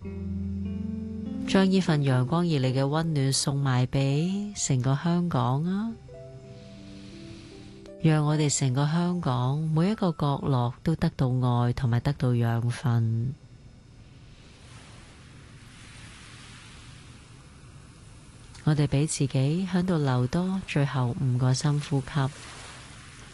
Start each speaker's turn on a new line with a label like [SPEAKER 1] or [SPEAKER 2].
[SPEAKER 1] 將呢份陽光而嚟嘅溫暖送埋俾成個香港啊！讓我哋成個香港每一個角落都得到愛同埋得到養分。我哋俾自己喺度留多最後5個深呼吸。